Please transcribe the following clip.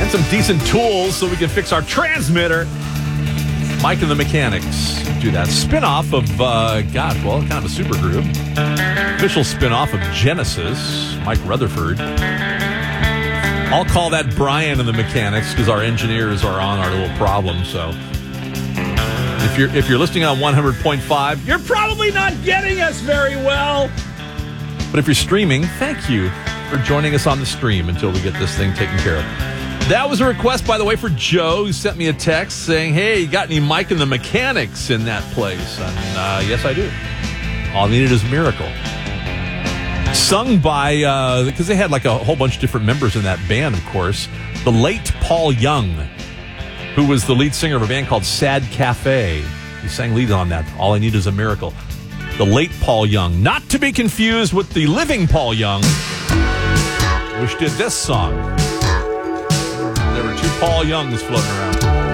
And some decent tools so we can fix our transmitter. Mike and the Mechanics do that. Spinoff of, kind of a supergroup. Official spinoff of Genesis, Mike Rutherford. I'll call that Brian and the Mechanics because our engineers are on our little problem. So if you're listening on 100.5, you're probably not getting us very well. But if you're streaming, thank you for joining us on the stream until we get this thing taken care of. That was a request, by the way, for Joe, who sent me a text saying, hey, you got any Mike and the Mechanics in that place? And yes, I do. All I needed is a miracle. Sung by, because they had like a whole bunch of different members in that band, of course, the late Paul Young, who was the lead singer of a band called Sad Cafe. He sang lead on that, All I Need Is a Miracle. The late Paul Young, not to be confused with the living Paul Young, which did this song. There were two Paul Youngs floating around.